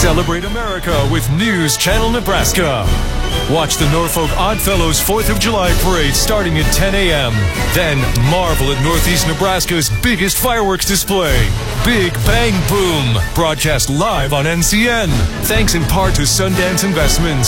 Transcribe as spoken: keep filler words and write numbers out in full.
Celebrate America with News Channel Nebraska. Watch the Norfolk Oddfellows fourth of July parade starting at ten a.m. Then marvel at Northeast Nebraska's biggest fireworks display, Big Bang Boom, broadcast live on N C N. Thanks in part to Sundance Investments.